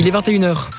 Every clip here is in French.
Il est 21h.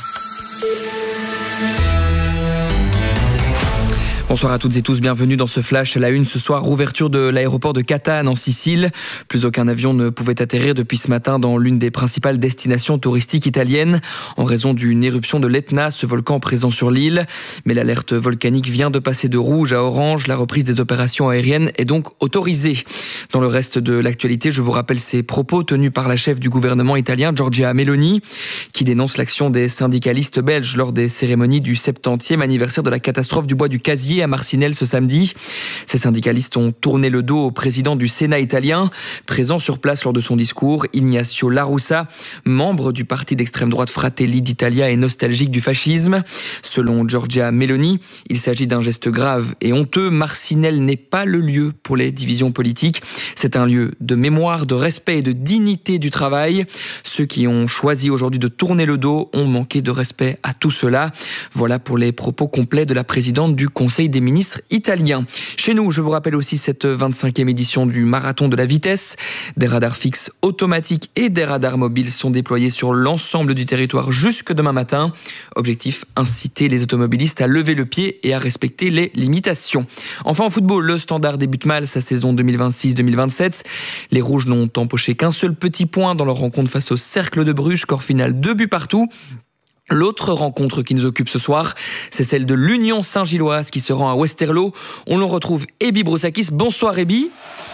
Bonsoir à toutes et tous, bienvenue dans ce flash à la une. Ce soir, rouverture de l'aéroport de Catane en Sicile. Plus aucun avion ne pouvait atterrir depuis ce matin dans l'une des principales destinations touristiques italiennes en raison d'une éruption de l'Etna, ce volcan présent sur l'île. Mais l'alerte volcanique vient de passer de rouge à orange. La reprise des opérations aériennes est donc autorisée. Dans le reste de l'actualité, je vous rappelle ces propos tenus par la chef du gouvernement italien, Giorgia Meloni, qui dénonce l'action des syndicalistes belges lors des cérémonies du 70e anniversaire de la catastrophe du bois du Casier à Marcinelle ce samedi. Ces syndicalistes ont tourné le dos au président du Sénat italien, présent sur place lors de son discours. Ignacio La Russa, membre du parti d'extrême droite Fratelli d'Italia et nostalgique du fascisme. Selon Giorgia Meloni, il s'agit d'un geste grave et honteux. Marcinelle n'est pas le lieu pour les divisions politiques. C'est un lieu de mémoire, de respect et de dignité du travail. Ceux qui ont choisi aujourd'hui de tourner le dos ont manqué de respect à tout cela. Voilà pour les propos complets de la présidente du Conseil des ministres italiens. Chez nous, je vous rappelle aussi cette 25e édition du marathon de la vitesse. Des radars fixes automatiques et des radars mobiles sont déployés sur l'ensemble du territoire jusque demain matin. Objectif, inciter les automobilistes à lever le pied et à respecter les limitations. Enfin en football, le Standard débute mal sa saison 2026-2027. Les Rouges n'ont empoché qu'un seul petit point dans leur rencontre face au Cercle de Bruges, score final 2 buts partout. L'autre rencontre qui nous occupe ce soir, c'est celle de l'Union Saint-Gilloise qui se rend à Westerlo. On l'en retrouve Ebi Brousakis. Bonsoir Ebi.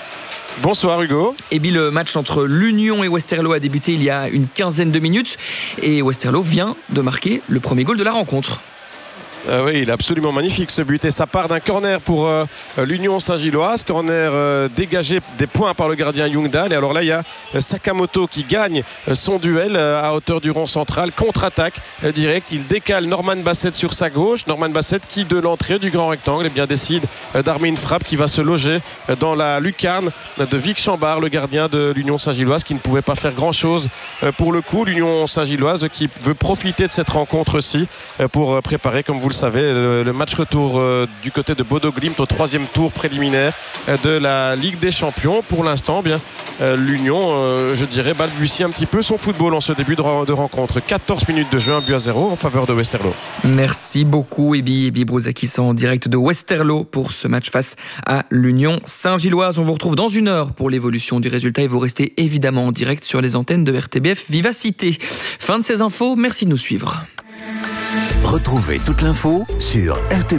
Bonsoir Hugo. Ebi, le match entre l'Union et Westerlo a débuté il y a une quinzaine de minutes et Westerlo vient de marquer le premier goal de la rencontre. Oui, il est absolument magnifique ce but et ça part d'un corner pour l'Union Saint-Gilloise, corner dégagé des points par le gardien Jungdahl. Et alors là il y a Sakamoto qui gagne son duel à hauteur du rond central, contre-attaque direct, il décale Norman Bassett sur sa gauche, Norman Bassett qui de l'entrée du grand rectangle décide d'armer une frappe qui va se loger dans la lucarne de Vic Chambard, le gardien de l'Union Saint-Gilloise qui ne pouvait pas faire grand chose pour le coup. L'Union Saint-Gilloise qui veut profiter de cette rencontre-ci pour préparer, comme vous le savez, le match retour du côté de Bodo Glimt au 3e tour préliminaire de la Ligue des Champions. Pour l'instant, l'Union, je dirais, balbutie un petit peu son football en ce début de rencontre. 14 minutes de jeu, 1-0 en faveur de Westerlo. Merci beaucoup Ebi Brousakis en direct de Westerlo pour ce match face à l'Union Saint-Gilloise. On vous retrouve dans une heure pour l'évolution du résultat et vous restez évidemment en direct sur les antennes de RTBF Vivacité. Fin de ces infos, merci de nous suivre. Retrouvez toute l'info sur RTBF.